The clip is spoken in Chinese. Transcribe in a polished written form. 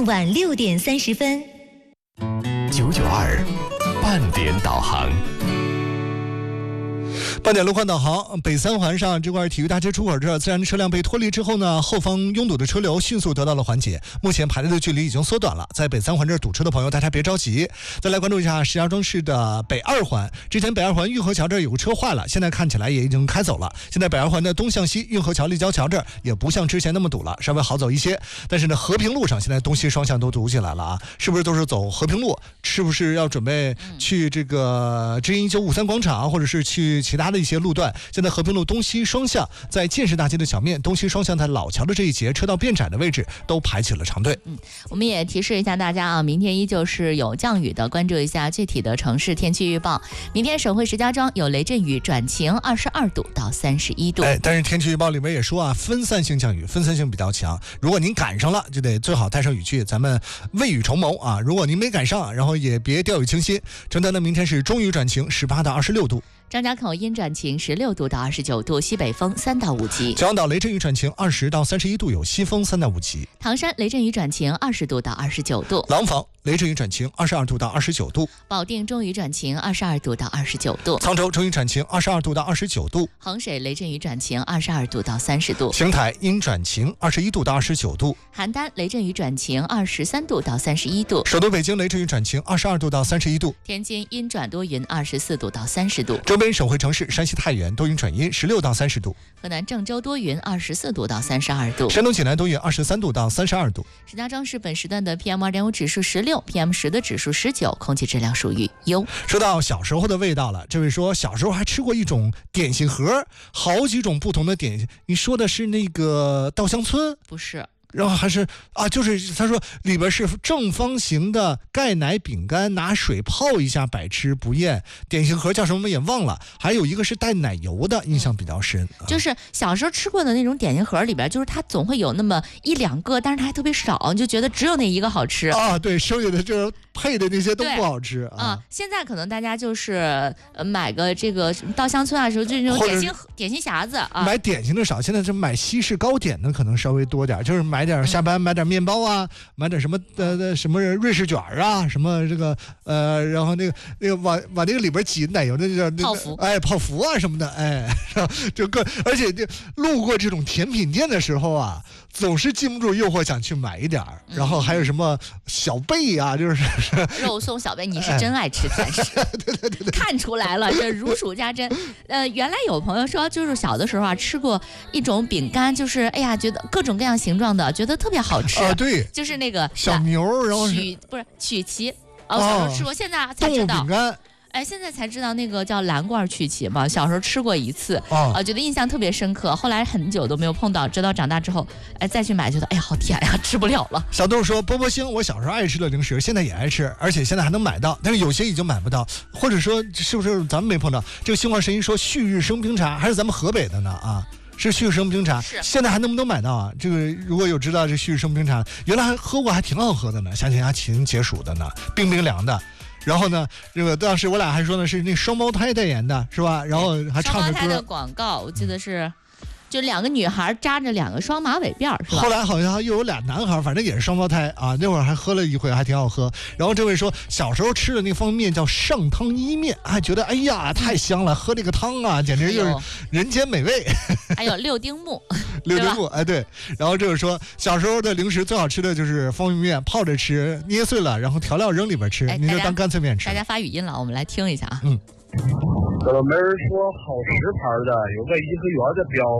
傍晚6点30分。 992半点导航。 半点路况导航，北三环上这块体育大街出口这儿，自然车辆被脱离之后呢，后方拥堵的车流迅速得到了缓解，目前排队的距离已经缩短了。在北三环这儿堵车的朋友，大家别着急。再来关注一下石家庄市的北二环，之前北二环运河桥这儿有个车坏了，现在看起来也已经开走了。现在北二环的东向西运河桥立交桥这儿也不像之前那么堵了，稍微好走一些。但是呢，和平路上现在东西双向都堵起来了啊，是不是都是走和平路？是不是要准备去这个知音953广场，或者是去其他的一些路段？现在和平路东西双向在建设大街的小面，东西双向在老桥的这一节车道变窄的位置都排起了长队。 我们也提示一下大家啊，明天依旧是有降雨的，关注一下具体的城市天气预报。明天省会石家庄有雷阵雨转晴，22度到31度。 但是天气预报里面也说啊，分散性降雨，分散性比较强。如果您赶上了，就得最好带上雨具，咱们未雨绸缪啊。如果您没赶上，然后也别掉以轻心。承德呢，明天是中雨转晴，18到26度。 张家口阴转晴，16度到29度，西北风3到5级。 秦皇岛雷阵雨转晴，20到31度，有西风3到5级。 唐山雷阵雨转晴，20度到29度。 廊坊雷阵雨转晴，22度到29度。 保定中雨转晴，22度到29度。 沧州中雨转晴，22度到29度。 衡水雷阵雨转晴，22度到30度。 邢台阴转晴，21度到29度。 邯郸雷阵雨转晴，23度到31度。 首都北京雷阵雨转晴，22度到31度。 天津阴转多云，24度到30度。 周边省会城市山西太原多云转阴，16到30度。 河南郑州多云，24度到32度。 山东济南多云，23度到32度。 石家庄市本时段的 PM2.5 指数16，PM10的指数19，空气质量属于优。 说到小时候的味道了，这位说小时候还吃过一种点心盒，好几种不同的点心。你说的是那个稻香村？ 不是。 然后还是啊，就是他说里边是正方形的钙奶饼干，拿水泡一下，百吃不厌。点心盒叫什么也忘了，还有一个是带奶油的，印象比较深。 就是小时候吃过的那种点心盒里边，就是它总会有那么1-2个，但是它还特别少，你就觉得只有那一个好吃啊。对，剩下的就是配的那些都不好吃啊。 现在可能大家就是买个这个稻香村啊，什么这种点心匣子啊。 买点心的少，现在是买西式糕点的可能稍微多点，就是买点下班买点面包啊，买点什么什么瑞士卷啊，什么这个然后那个往那个里边挤奶油的叫泡芙， 泡芙啊什么的，就而且这路过这种甜品店的时候啊，总是禁不住诱惑想去买一点。然后还有什么小贝啊，就是肉松小贝，你是真爱吃甜食。对，看出来了，这如数家珍。原来有朋友说，就是小的时候啊，吃过一种饼干，就是哎呀，觉得各种各样形状的，觉得特别好吃啊。 对， 就是那个小牛，然后曲奇。小时候吃过，现在才知道。 动物饼干。 现在才知道那个叫蓝罐曲奇嘛，小时候吃过一次，觉得印象特别深刻。后来很久都没有碰到，直到长大之后，再去买，觉得哎呀好甜呀，吃不了了。 小豆说，波波星，我小时候爱吃的零食，现在也爱吃，而且现在还能买到，但是有些已经买不到，或者说是不是咱们没碰到？这个星光神音说旭日升冰茶还是咱们河北的呢啊？是旭日升冰茶，现在还能不能买到啊？这个如果有知道这旭日升冰茶，原来还喝过，还挺好喝的呢，想起还挺解暑的呢，冰冰凉的。然后呢，这个当时我俩还说呢是那双胞胎代言的，是吧？然后还唱着歌。 双胞胎的广告，我记得是，就2个女孩扎着2个双马尾辫，是吧？ 后来好像又有俩男孩，反正也是双胞胎啊。那会儿还喝了一回，还挺好喝。然后这位说，小时候吃的那方便面叫上汤伊面，还觉得哎呀太香了，喝这个汤啊，简直就是人间美味。 还有6丁目， 6丁目，对。然后这个说，小时候的零食最好吃的就是方便面，泡着吃，捏碎了，然后调料扔里边吃，你就当干脆面吃。 大家发语音了，我们来听一下啊。 搁门说好食牌的，有个颐和园的标，